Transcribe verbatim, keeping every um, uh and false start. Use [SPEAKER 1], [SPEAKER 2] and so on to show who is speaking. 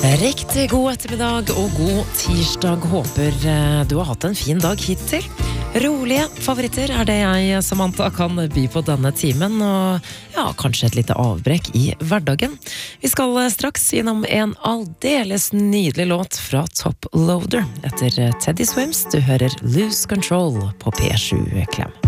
[SPEAKER 1] Riktig god ettermiddag og god tirsdag. Håper du har hatt en fin dag hittil. Rolige favoritter er det jeg, Samantha, kan by på denne timen, og ja, kanskje et lite avbrekk i hverdagen. Vi skal straks innom en aldeles nydelig låt fra Top Loader etter Teddy Swims. Du hører Lose Control på P sju Klem.